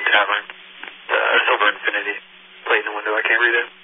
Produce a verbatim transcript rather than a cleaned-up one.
Tavern. The Silver Infinity plate in the window. I can't read it.